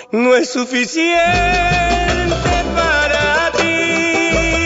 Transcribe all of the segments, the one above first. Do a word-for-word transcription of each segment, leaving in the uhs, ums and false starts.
no es suficiente para ti.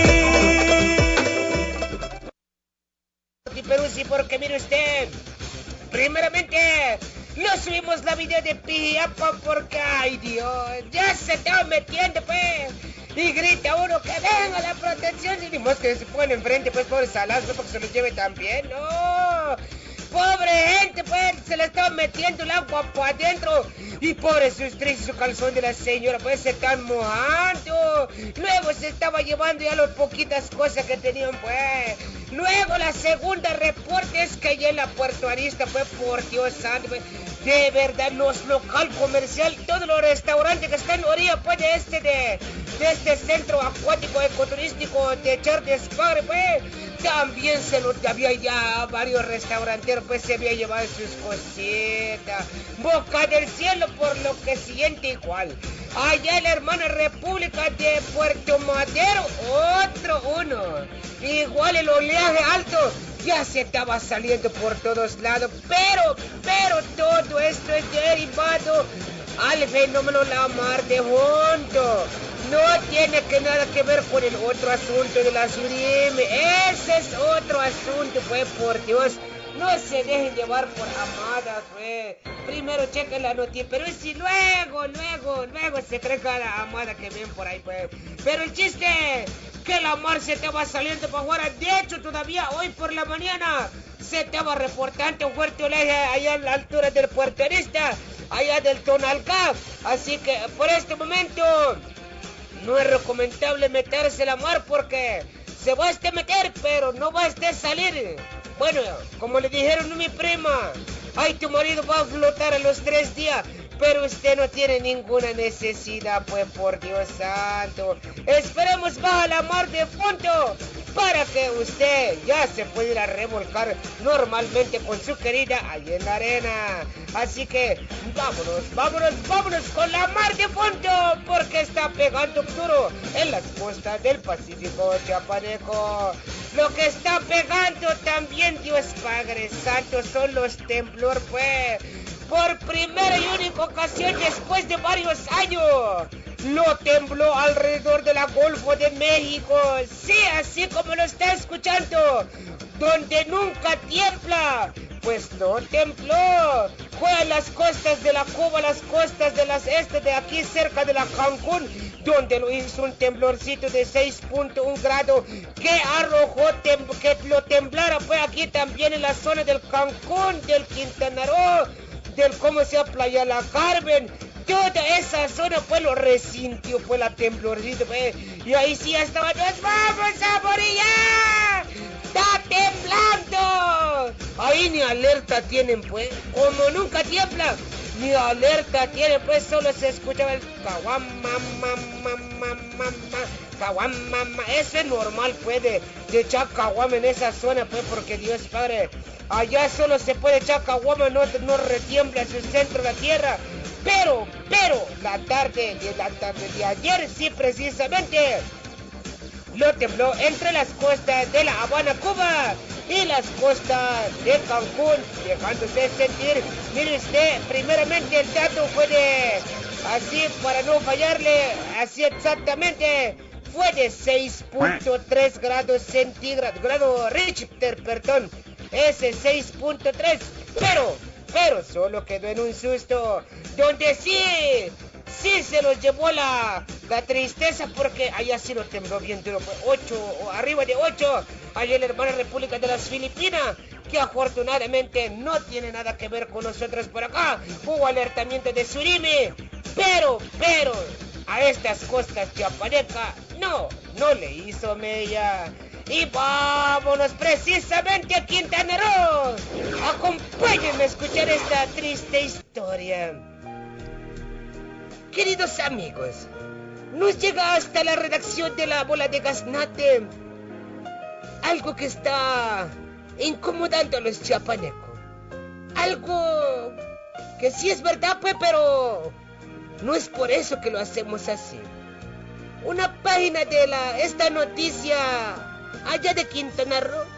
Pero sí, porque mire usted, primeramente no subimos la video de Piapa porque, ay Dios, ya se está metiendo pues, y grita uno que venga la protección, y ni más que se pone enfrente pues, pobres salados, no porque se los lleve también, no. Pobre gente, pues, se le estaba metiendo el agua por adentro. Y pobre sus tres y su calzón de la señora, pues, se están mojando. Luego se estaba llevando ya las poquitas cosas que tenían, pues. Luego la segunda reporte es que ya en la Puerto Arista, pues, por Dios santo, pues, de verdad, los local comercial, todos los restaurantes que están en orilla, pues, de este, de, de este centro acuático ecoturístico de Charles Park, pues, también se lo había ya varios restauranteros, pues se había llevado sus cositas. Boca del cielo, por lo que siente igual. Allá en la hermana República de Puerto Madero, otro uno. Igual el oleaje alto ya se estaba saliendo por todos lados. Pero, pero todo esto es derivado al fenómeno la mar de hondo. No tiene que nada que ver con el otro asunto de la Surimi. Ese es otro asunto, pues, por Dios. No se dejen llevar por amadas, pues. Primero chequen la noticia, pero si luego, luego, luego se cree cada amada que ven por ahí, pues. Pero el chiste, que la mar se estaba saliendo para afuera. De hecho, todavía hoy por la mañana se estaba reportando un fuerte oleaje allá a la altura del Puerto Arista, allá del Tonalcá. Así que por este momento no es recomendable meterse a la mar porque se va a este meter, pero no va a este salir. Bueno, como le dijeron a mi prima, ay, tu marido va a flotar a los tres días, pero usted no tiene ninguna necesidad, pues, por Dios santo. Esperemos baja la mar de fondo para que usted ya se pudiera revolcar normalmente con su querida ahí en la arena. Así que vámonos, vámonos, vámonos con la mar de fondo, porque está pegando duro en las costas del Pacífico chiapaneco. Lo que está pegando también, Dios Padre Santo, son los temblores, pues. Por primera y única ocasión después de varios años, lo tembló alrededor del Golfo de México. Sí, así como lo está escuchando, donde nunca tiembla, pues no tembló. Fue a las costas de la Cuba, las costas de las este de aquí cerca de la Cancún, donde lo hizo un temblorcito de seis punto uno grado que arrojó tem- que lo temblara, pues aquí también en la zona del Cancún, del Quintana Roo, del cómo se llama Playa La Carmen. Toda esa zona pues lo resintió pues la temblorcita, pues, y ahí sí ya estaba, nos vamos a morir ya, está temblando. Ahí ni alerta tienen, pues, como nunca tiembla, ni alerta tienen, pues, solo se escuchaba el caguam, mamá, mamá, mamá, caguam, mamá. Eso es normal, pues, de, de echar caguam en esa zona, pues, porque Dios Padre, allá solo se puede echar caguam, no, no retiembla su centro de la tierra. Pero, pero, la tarde de la tarde de ayer, sí, precisamente, lo tembló entre las costas de La Habana, Cuba, y las costas de Cancún, dejándose sentir. Mire usted, primeramente el dato fue de, así para no fallarle, así exactamente, fue de seis punto tres grados centígrados, grado Richter, perdón, ese seis punto tres, pero, pero solo quedó en un susto, donde sí, sí se los llevó la, la tristeza, porque allá sí lo tembló bien duro, pues ocho, arriba de ocho, allá en la hermana República de las Filipinas, que afortunadamente no tiene nada que ver con nosotros por acá. Hubo alertamiento de Surimi, pero, pero, a estas costas chiapanecas, no, no le hizo mella. Y vámonos precisamente a Quintana Roo. Acompáñenme a escuchar esta triste historia. Queridos amigos, nos llega hasta la redacción de La Bola de Gaznate algo que está incomodando a los chiapanecos. Algo que sí es verdad, pues, pero no es por eso que lo hacemos así. Una página de la esta noticia allá de Quintana Roo